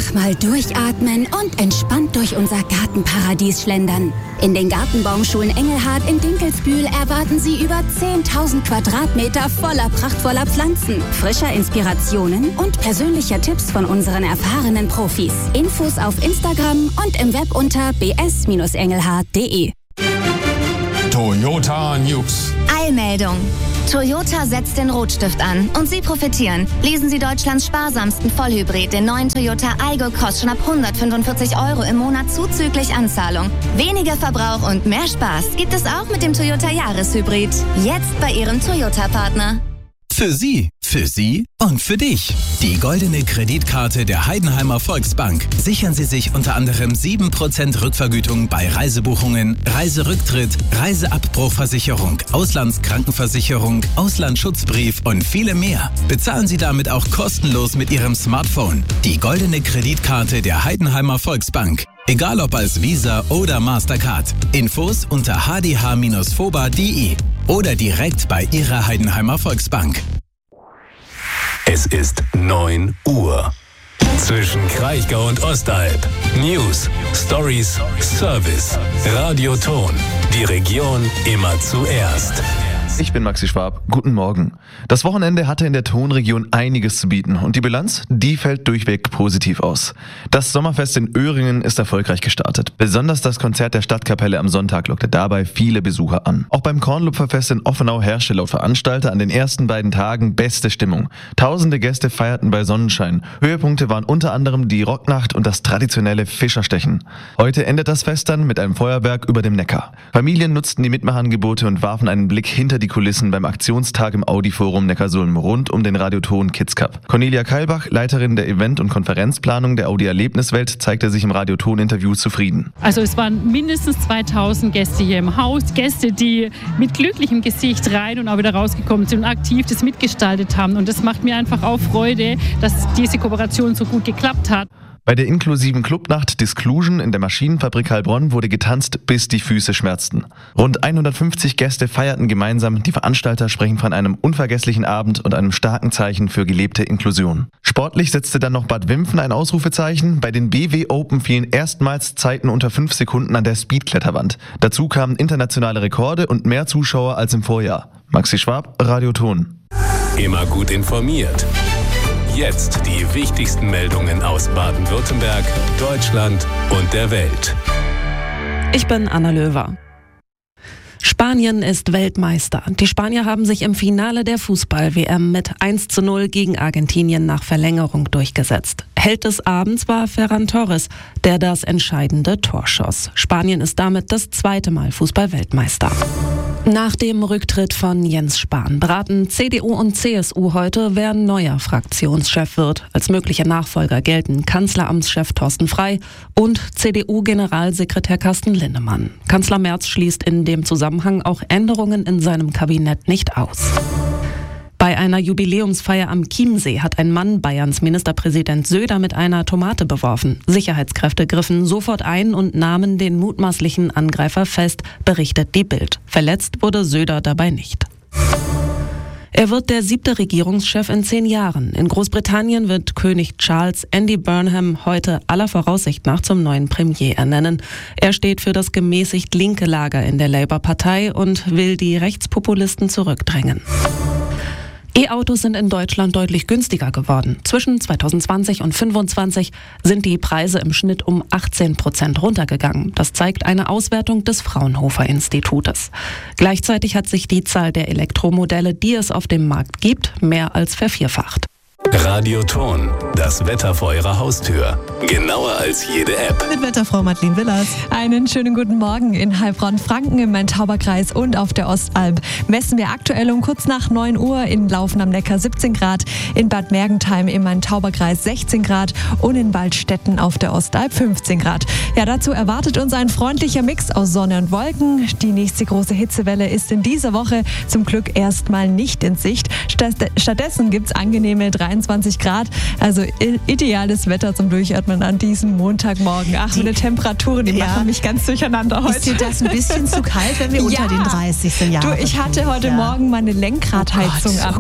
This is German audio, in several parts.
Einfach mal durchatmen und entspannt durch unser Gartenparadies schlendern. In den Gartenbaumschulen Engelhardt in Dinkelsbühl erwarten Sie über 10.000 Quadratmeter voller prachtvoller Pflanzen, frischer Inspirationen und persönlicher Tipps von unseren erfahrenen Profis. Infos auf Instagram und im Web unter bs-engelhardt.de. Toyota News. Eilmeldung. Toyota setzt den Rotstift an und Sie profitieren. Lesen Sie Deutschlands sparsamsten Vollhybrid, den neuen Toyota Aygo, kostet schon ab 145 € im Monat zuzüglich Anzahlung. Weniger Verbrauch und mehr Spaß gibt es auch mit dem Toyota Jahreshybrid. Jetzt bei Ihrem Toyota-Partner. Für Sie und für dich. Die goldene Kreditkarte der Heidenheimer Volksbank. Sichern Sie sich unter anderem 7% Rückvergütung bei Reisebuchungen, Reiserücktritt, Reiseabbruchversicherung, Auslandskrankenversicherung, Auslandsschutzbrief und viele mehr. Bezahlen Sie damit auch kostenlos mit Ihrem Smartphone. Die goldene Kreditkarte der Heidenheimer Volksbank. Egal ob als Visa oder Mastercard. Infos unter hdh-foba.de oder direkt bei Ihrer Heidenheimer Volksbank. Es ist 9 Uhr. Zwischen Kraichgau und Ostalb. News, Stories, Service. Radio Ton. Die Region immer zuerst. Ich bin Maxi Schwab. Guten Morgen. Das Wochenende hatte in der Tonregion einiges zu bieten und die Bilanz, die fällt durchweg positiv aus. Das Sommerfest in Öhringen ist erfolgreich gestartet. Besonders das Konzert der Stadtkapelle am Sonntag lockte dabei viele Besucher an. Auch beim Kornlupferfest in Offenau herrschte laut Veranstalter an den ersten beiden Tagen beste Stimmung. Tausende Gäste feierten bei Sonnenschein. Höhepunkte waren unter anderem die Rocknacht und das traditionelle Fischerstechen. Heute endet das Fest dann mit einem Feuerwerk über dem Neckar. Familien nutzten die Mitmachangebote und warfen einen Blick hinter die Kulissen beim Aktionstag im Audi-Forum Neckarsulm rund um den Radioton Kids Cup. Cornelia Keilbach, Leiterin der Event- und Konferenzplanung der Audi-Erlebniswelt, zeigte sich im Radioton-Interview zufrieden. Also es waren mindestens 2000 Gäste hier im Haus. Gäste, die mit glücklichem Gesicht rein und auch wieder rausgekommen sind und aktiv das mitgestaltet haben. Und das macht mir einfach auch Freude, dass diese Kooperation so gut geklappt hat. Bei der inklusiven Clubnacht Disclusion in der Maschinenfabrik Heilbronn wurde getanzt, bis die Füße schmerzten. Rund 150 Gäste feierten gemeinsam. Die Veranstalter sprechen von einem unvergesslichen Abend und einem starken Zeichen für gelebte Inklusion. Sportlich setzte dann noch Bad Wimpfen ein Ausrufezeichen. Bei den BW Open fielen erstmals Zeiten unter 5 Sekunden an der Speedkletterwand. Dazu kamen internationale Rekorde und mehr Zuschauer als im Vorjahr. Maxi Schwab, Radio Ton. Immer gut informiert. Jetzt die wichtigsten Meldungen aus Baden-Württemberg, Deutschland und der Welt. Ich bin Anna Löwer. Spanien ist Weltmeister. Die Spanier haben sich im Finale der Fußball-WM mit 1:0 gegen Argentinien nach Verlängerung durchgesetzt. Held des Abends war Ferran Torres, der das entscheidende Tor schoss. Spanien ist damit das zweite Mal Fußball-Weltmeister. Nach dem Rücktritt von Jens Spahn beraten CDU und CSU heute, wer neuer Fraktionschef wird. Als mögliche Nachfolger gelten Kanzleramtschef Thorsten Frey und CDU-Generalsekretär Carsten Linnemann. Kanzler Merz schließt in dem Zusammenhang auch Änderungen in seinem Kabinett nicht aus. Bei einer Jubiläumsfeier am Chiemsee hat ein Mann Bayerns Ministerpräsident Söder mit einer Tomate beworfen. Sicherheitskräfte griffen sofort ein und nahmen den mutmaßlichen Angreifer fest, berichtet die Bild. Verletzt wurde Söder dabei nicht. Er wird der 7. Regierungschef in 10 Jahren. In Großbritannien wird König Charles Andy Burnham heute aller Voraussicht nach zum neuen Premier ernennen. Er steht für das gemäßigt linke Lager in der Labour-Partei und will die Rechtspopulisten zurückdrängen. E-Autos sind in Deutschland deutlich günstiger geworden. Zwischen 2020 und 2025 sind die Preise im Schnitt um 18% runtergegangen. Das zeigt eine Auswertung des Fraunhofer Institutes. Gleichzeitig hat sich die Zahl der Elektromodelle, die es auf dem Markt gibt, mehr als vervierfacht. Radio Ton, das Wetter vor Ihrer Haustür. Genauer als jede App. Mit Wetterfrau Madeleine Willers. Einen schönen guten Morgen in Heilbronn-Franken im Main-Tauber-Kreis und auf der Ostalb. Messen wir aktuell um kurz nach 9 Uhr in Laufen am Neckar 17 Grad, in Bad Mergentheim im Main-Tauber-Kreis 16 Grad und in Waldstätten auf der Ostalb 15 Grad. Ja, dazu erwartet uns ein freundlicher Mix aus Sonne und Wolken. Die nächste große Hitzewelle ist in dieser Woche zum Glück erstmal nicht in Sicht. Stattdessen gibt es angenehme 23 22 Grad. Also ideales Wetter zum Durchatmen an diesem Montagmorgen. Ach, so eine Temperaturen, die machen mich ganz durcheinander heute. Ist dir das ein bisschen zu kalt, wenn wir unter den 30 sind? Ja, du, ich hatte heute Morgen meine Lenkradheizung an.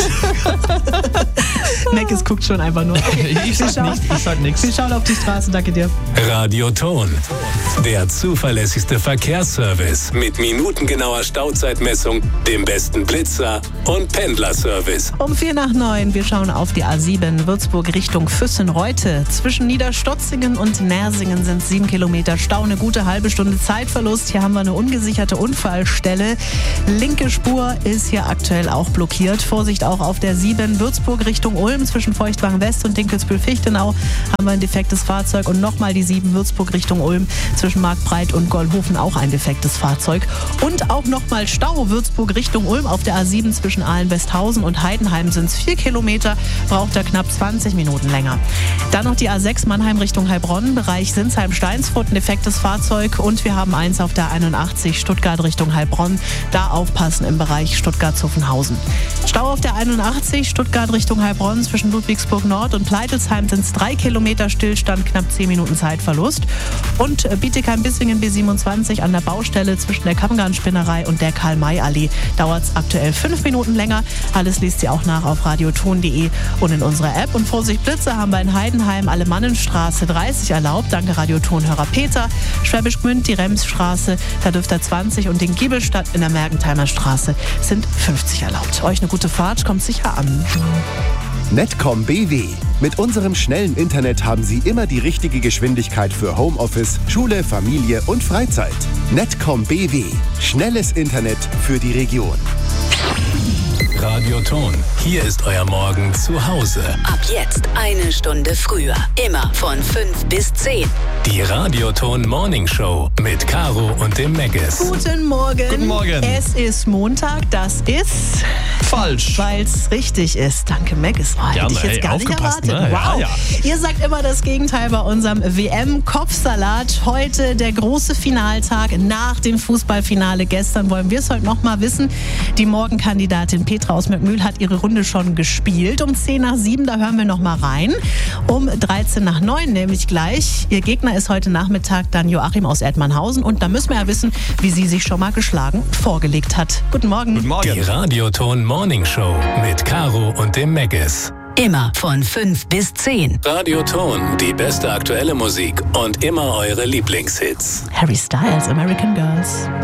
Meckes guckt schon einfach nur. Ich sag nichts. Wir schauen auf die Straße, danke dir. Radioton, der zuverlässigste Verkehrsservice mit minutengenauer Stauzeitmessung, dem besten Blitzer und Pendlerservice. Um 8:45, wir schauen auf die A7 Würzburg Richtung Füssen-Reute. Zwischen Niederstotzingen und Nersingen sind 7 Kilometer Stau, eine gute halbe Stunde Zeitverlust. Hier haben wir eine ungesicherte Unfallstelle. Linke Spur ist hier aktuell auch blockiert. Vorsicht auch auf der 7 Würzburg Richtung Ulm. Zwischen Feuchtwagen West und Dinkelsbühl-Fichtenau haben wir ein defektes Fahrzeug. Und nochmal die 7 Würzburg Richtung Ulm. Zwischen Marktbreit und Gollhofen auch ein defektes Fahrzeug. Und auch nochmal Stau Würzburg Richtung Ulm auf der A7 zwischen Ahlen-Westhausen und Heidenheim sind es 4 Kilometer. Braucht er knapp 20 Minuten länger. Dann noch die A6 Mannheim Richtung Heilbronn. Bereich Sinsheim-Steinsfurt ein defektes Fahrzeug. Und wir haben eins auf der 81 Stuttgart Richtung Heilbronn. Da aufpassen im Bereich Stuttgart-Zuffenhausen. Stau auf der 81 Stuttgart Richtung Heilbronn zwischen Ludwigsburg Nord und Pleitelsheim sind es 3 Kilometer Stillstand, knapp 10 Minuten Zeitverlust. Und Bietigheim-Bissingen B27 an der Baustelle zwischen der Kammgarnspinnerei und der Karl-May-Allee dauert es aktuell 5 Minuten länger. Alles liest ihr auch nach auf radioton.de und in unserer App. Und Vorsicht Blitze haben wir in Heidenheim Alemannenstraße 30 erlaubt. Danke Radiotonhörer Peter. Schwäbisch Gmünd, die Remsstraße, da dürft ihr 20 und den Giebelstadt in der Mergentheimer Straße sind 50 erlaubt. Euch eine gute Fahrt, kommt sicher an. Netcom BW. Mit unserem schnellen Internet haben Sie immer die richtige Geschwindigkeit für Homeoffice, Schule, Familie und Freizeit. Netcom BW. Schnelles Internet für die Region. Radioton, hier ist euer Morgen zu Hause. Ab jetzt 1 Stunde früher. Immer von 5 bis 10. Die Radioton Morning Show mit Caro und dem Meggis. Guten Morgen. Guten Morgen. Es ist Montag, das ist... falsch. Weil es richtig ist. Danke, Meggis. Oh, hätte ich jetzt gar nicht erwartet. Ne? Wow. Ja. Ihr sagt immer das Gegenteil bei unserem WM-Kopfsalat. Heute der große Finaltag nach dem Fußballfinale. Gestern wollen wir es heute noch mal wissen. Die Morgenkandidatin Petra aus Möckmühl hat ihre Runde schon gespielt. Um 6:10, da hören wir noch mal rein. Um 6:13, nämlich gleich. Ihr Gegner ist heute Nachmittag dann Joachim aus Erdmannhausen. Und da müssen wir ja wissen, wie sie sich schon mal geschlagen vorgelegt hat. Guten Morgen. Guten Morgen. Die Radioton Morning Show mit Caro und dem Meggis. Immer von 5 bis 10. Radioton, die beste aktuelle Musik und immer eure Lieblingshits. Harry Styles, American Girls.